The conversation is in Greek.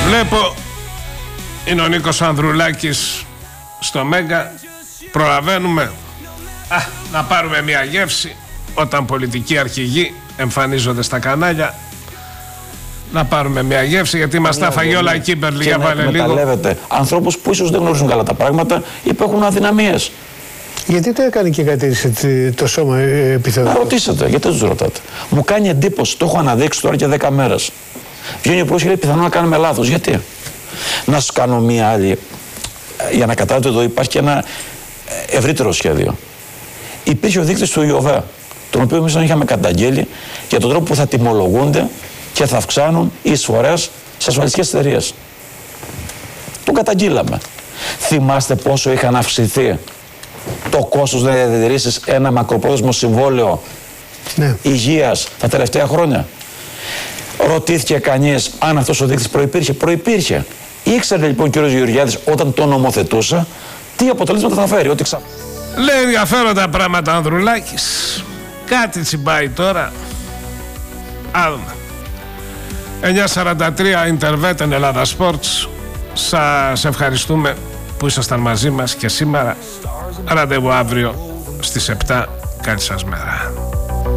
Βλέπω είναι ο Νίκος Ανδρουλάκης στο Μέγκα. Προλαβαίνουμε να πάρουμε μια γεύση όταν πολιτικοί αρχηγοί εμφανίζονται στα κανάλια. Να πάρουμε μια γεύση, γιατί μας τα φαγεί όλα η Κίμπερλι. Για βάλε λίγο. Εκμεταλλεύεται ανθρώπους που ίσως δεν γνωρίζουν καλά τα πράγματα ή που έχουν αδυναμίες. Γιατί το έκανε και κατήρησε το σώμα επιθεωρητών? Να ρωτήσετε, γιατί δεν τους ρωτάτε? Μου κάνει εντύπωση, το έχω αναδείξει τώρα και 10 μέρες. Βγαίνει ο Υπουργός και λέει πιθανόν να κάνουμε λάθος. Γιατί? Να σας κάνω μία άλλη. Για να καταλάβετε, εδώ υπάρχει και ένα ευρύτερο σχέδιο. Υπήρχε ο δείκτης του ΙΟΒΕ, τον οποίο εμείς δεν είχαμε καταγγείλει, για τον τρόπο που θα τιμολογούνται και θα αυξάνουν οι εισφορές στις ασφαλιστικές εταιρείες. Τον καταγγείλαμε. Θυμάστε πόσο είχαν αυξηθεί το κόστος να διατηρήσεις ένα μακροπρόθεσμο συμβόλαιο υγείας τα τελευταία χρόνια? Ρωτήθηκε κανείς αν αυτός ο δείκτης προϋπήρχε? Προϋπήρχε. Ήξερε λοιπόν ο κ. Γεωργιάδης όταν το νομοθετούσε τι αποτελέσματα θα φέρει. Λέει ενδιαφέροντα πράγματα Ανδρουλάκης. Κάτι τσιμπάει τώρα. Άδουμε. 9:43 Ιντερβέτεν Ελλάδα Sports. Σας ευχαριστούμε που ήσασταν μαζί μας και σήμερα. Ραντεβού αύριο στις 7. Καλή σας μέρα.